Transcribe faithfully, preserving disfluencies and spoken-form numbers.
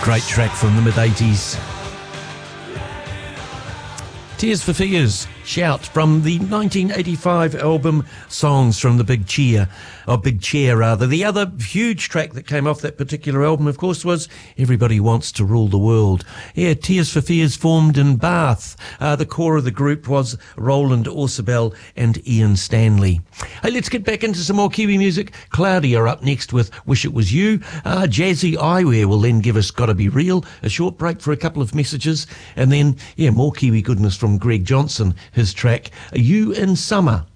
Great track from the mid eighties. Tears for Fears, Shout, from the nineteen eighty-five album Songs from the Big Chair, or Big Chair rather. The other huge track that came off that particular album, of course, was Everybody Wants to Rule the World. Yeah, Tears for Fears formed in Bath. Uh, the core of the group was Roland Orsabel and Ian Stanley. Hey, let's get back into some more Kiwi music. Claudia up next with Wish It Was You. Uh, Jazzy Eyewear will then give us Gotta Be Real, a short break for a couple of messages, and then, yeah, more Kiwi goodness from Greg Johnson, his track, You in Summer.